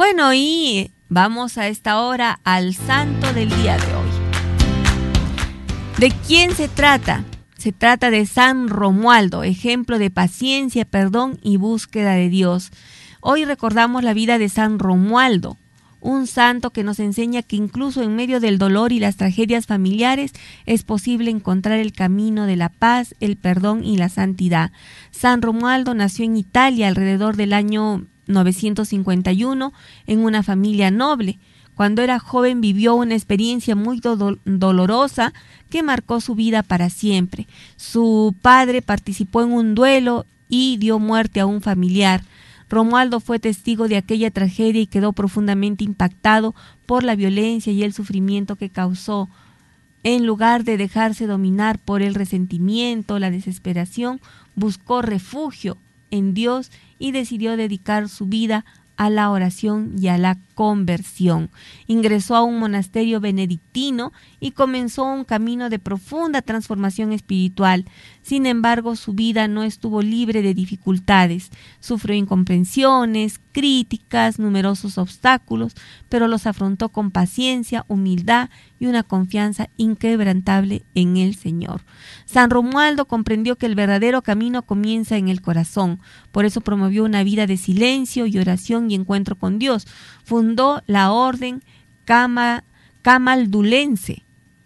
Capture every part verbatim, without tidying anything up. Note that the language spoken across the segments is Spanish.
Bueno, y vamos a esta hora al santo del día de hoy. ¿De quién se trata? Se trata de San Romualdo, ejemplo de paciencia, perdón y búsqueda de Dios. Hoy recordamos la vida de San Romualdo, un santo que nos enseña que incluso en medio del dolor y las tragedias familiares es posible encontrar el camino de la paz, el perdón y la santidad. San Romualdo nació en Italia alrededor del año novecientos cincuenta y uno en una familia noble. Cuando era joven vivió una experiencia muy do- dolorosa que marcó su vida para siempre. Su padre participó en un duelo y dio muerte a un familiar. Romualdo fue testigo de aquella tragedia y quedó profundamente impactado por la violencia y el sufrimiento que causó. En lugar de dejarse dominar por el resentimiento, la desesperación, buscó refugio en Dios y decidió dedicar su vida a la oración y a la conversión. Ingresó a un monasterio benedictino y comenzó un camino de profunda transformación espiritual. Sin embargo, su vida no estuvo libre de dificultades. Sufrió incomprensiones, críticas, numerosos obstáculos, pero los afrontó con paciencia, humildad y una confianza inquebrantable en el Señor. San Romualdo comprendió que el verdadero camino comienza en el corazón. Por eso promovió una vida de silencio y oración y encuentro con Dios. Fundó la orden Cama, Camaldulense.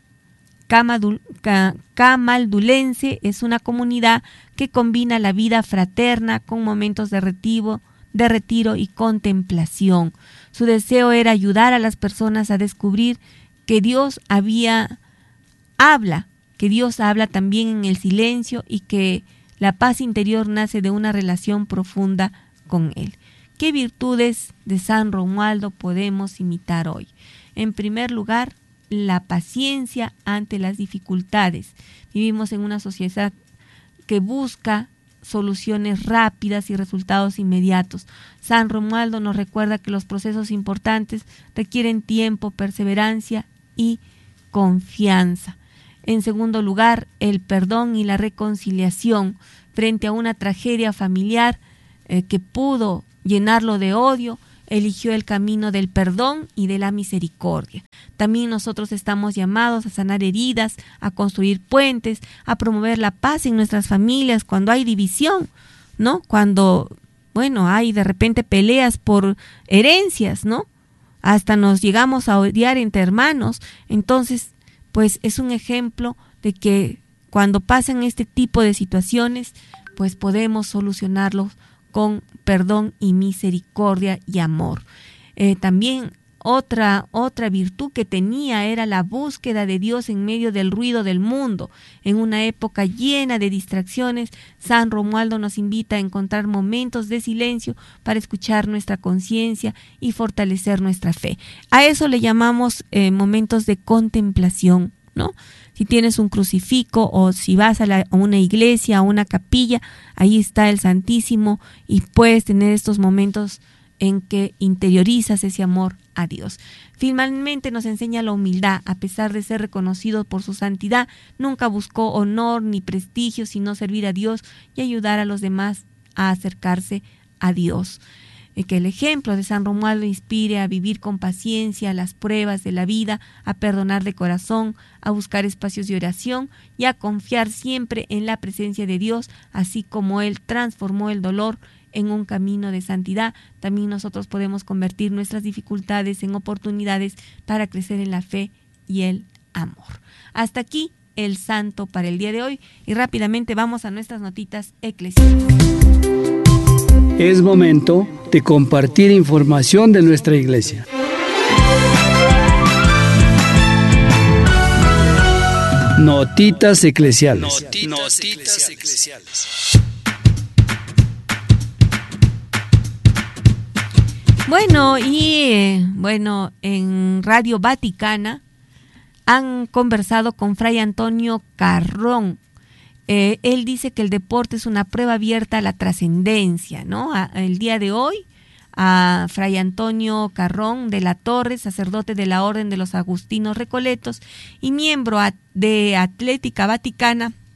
Camadul, ca, Camaldulense es una comunidad que combina la vida fraterna con momentos de retiro, de retiro y contemplación. Su deseo era ayudar a las personas a descubrir que Dios había, habla, que Dios habla también en el silencio y que la paz interior nace de una relación profunda con Él. ¿Qué virtudes de San Romualdo podemos imitar hoy? En primer lugar, la paciencia ante las dificultades. Vivimos en una sociedad que busca soluciones rápidas y resultados inmediatos. San Romualdo nos recuerda que los procesos importantes requieren tiempo, perseverancia y confianza. En segundo lugar, el perdón y la reconciliación frente a una tragedia familiar eh, que pudo llenarlo de odio, eligió el camino del perdón y de la misericordia. También nosotros estamos llamados a sanar heridas, a construir puentes, a promover la paz en nuestras familias cuando hay división, ¿no? Cuando, bueno, hay de repente peleas por herencias, ¿no? Hasta nos llegamos a odiar entre hermanos. Entonces, pues es un ejemplo de que cuando pasan este tipo de situaciones, pues podemos solucionarlos con perdón y misericordia y amor. Eh, también otra, otra virtud que tenía era la búsqueda de Dios en medio del ruido del mundo. En una época llena de distracciones, San Romualdo nos invita a encontrar momentos de silencio para escuchar nuestra conciencia y fortalecer nuestra fe. A eso le llamamos eh, momentos de contemplación, ¿no? Si tienes un crucifijo o si vas a, la, a una iglesia, a una capilla, ahí está el Santísimo y puedes tener estos momentos en que interiorizas ese amor a Dios. Finalmente nos enseña la humildad. A pesar de ser reconocido por su santidad, nunca buscó honor ni prestigio, sino servir a Dios y ayudar a los demás a acercarse a Dios. Y que el ejemplo de San Romualdo inspire a vivir con paciencia las pruebas de la vida, a perdonar de corazón, a buscar espacios de oración y a confiar siempre en la presencia de Dios, así como Él transformó el dolor en un camino de santidad. También nosotros podemos convertir nuestras dificultades en oportunidades para crecer en la fe y el amor. Hasta aquí el santo para el día de hoy y rápidamente vamos a nuestras notitas eclesiásticas. Es momento de compartir información de nuestra iglesia. Notitas eclesiales. Notitas, Notitas eclesiales. Bueno, y eh, bueno, en Radio Vaticana han conversado con Fray Antonio Carrón. Eh, él dice que el deporte es una prueba abierta a la trascendencia, ¿no? A, el día de hoy, a Fray Antonio Carrón de la Torre, sacerdote de la Orden de los Agustinos Recoletos y miembro a, de Atlética Vaticana,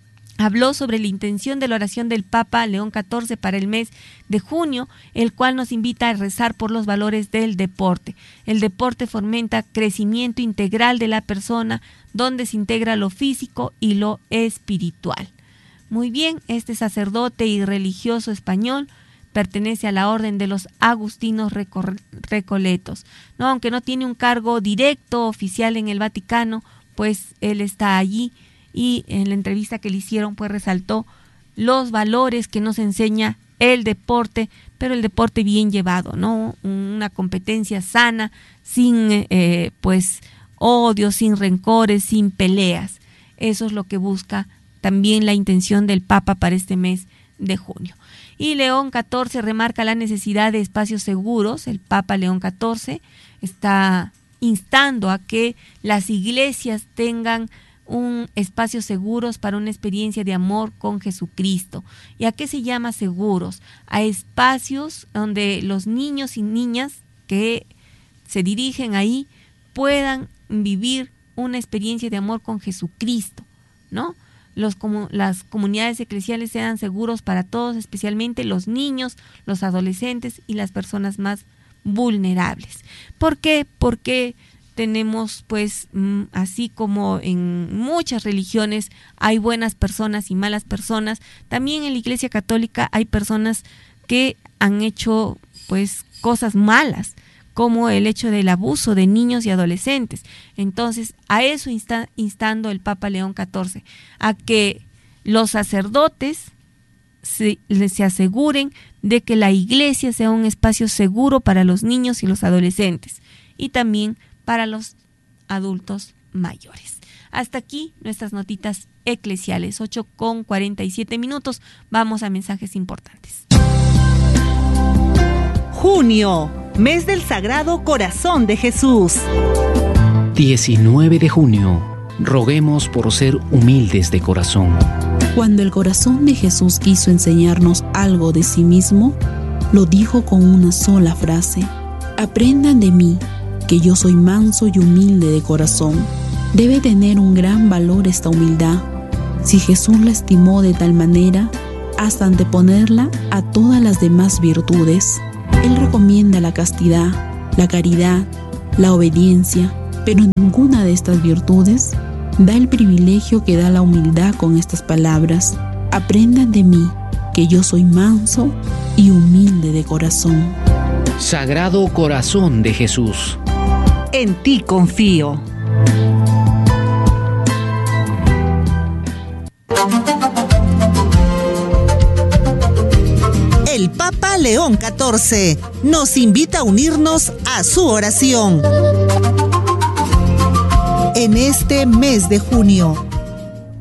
habló sobre la intención de la oración del Papa León catorce para el mes de junio, el cual nos invita a rezar por los valores del deporte. El deporte fomenta crecimiento integral de la persona, donde se integra lo físico y lo espiritual. Muy bien, este sacerdote y religioso español pertenece a la orden de los agustinos recor- recoletos, ¿no? Aunque no tiene un cargo directo oficial en el Vaticano, pues él está allí. Y en la entrevista que le hicieron, pues resaltó los valores que nos enseña el deporte, pero el deporte bien llevado, ¿no? Una competencia sana, sin eh, pues odio, sin rencores, sin peleas. Eso es lo que busca también la intención del Papa para este mes de junio. Y León catorce remarca la necesidad de espacios seguros. El Papa León catorce está instando a que las iglesias tengan un espacio seguros para una experiencia de amor con Jesucristo. ¿Y a qué se llama seguros? A espacios donde los niños y niñas que se dirigen ahí puedan vivir una experiencia de amor con Jesucristo, ¿no? Los, como, las comunidades eclesiales sean seguros para todos, especialmente los niños, los adolescentes y las personas más vulnerables. ¿Por qué? Porque tenemos, pues, así como en muchas religiones hay buenas personas y malas personas, también en la Iglesia Católica hay personas que han hecho, pues, cosas malas, como el hecho del abuso de niños y adolescentes. Entonces, a eso insta, instando el Papa León catorce, a que los sacerdotes se, se aseguren de que la iglesia sea un espacio seguro para los niños y los adolescentes, y también para los adultos mayores. Hasta aquí nuestras notitas eclesiales, ocho con cuarenta y siete minutos. Vamos a mensajes importantes. Junio, mes del Sagrado Corazón de Jesús. diecinueve de junio, roguemos por ser humildes de corazón. Cuando el corazón de Jesús quiso enseñarnos algo de sí mismo, lo dijo con una sola frase: aprendan de mí, que yo soy manso y humilde de corazón. Debe tener un gran valor esta humildad. Si Jesús la estimó de tal manera, hasta anteponerla a todas las demás virtudes. Él recomienda la castidad, la caridad, la obediencia, pero ninguna de estas virtudes da el privilegio que da la humildad con estas palabras: aprendan de mí, que yo soy manso y humilde de corazón. Sagrado Corazón de Jesús, en ti confío. El Papa León catorce nos invita a unirnos a su oración. En este mes de junio,